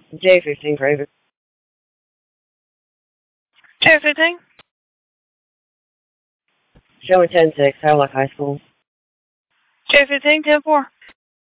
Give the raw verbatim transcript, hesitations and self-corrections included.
J fifteen Craven. J fifteen. Showing ten six, Howlock High School. J fifteen, ten four.